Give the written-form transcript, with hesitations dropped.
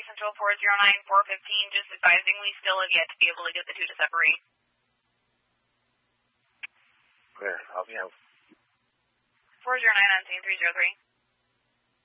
Central 409-415, just advising we still have yet to be able to get the two to separate. Clear. I'll be out. 409 on scene 303.